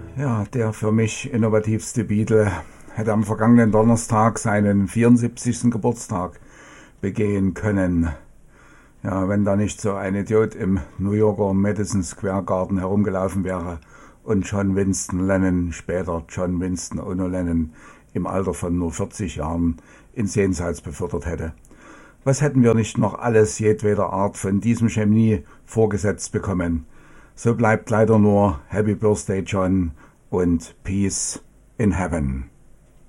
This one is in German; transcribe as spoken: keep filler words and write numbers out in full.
Ja, der für mich innovativste Beatle hätte am vergangenen Donnerstag seinen vierundsiebzigsten Geburtstag begehen können. Ja, wenn da nicht so ein Idiot im New Yorker Madison Square Garden herumgelaufen wäre und John Winston Lennon, später John Winston Ono Lennon, im Alter von nur vierzig Jahren ins Jenseits befördert hätte. Was hätten wir nicht noch alles jedweder Art von diesem Genie vorgesetzt bekommen? So bleibt leider nur Happy Birthday John und Peace in Heaven.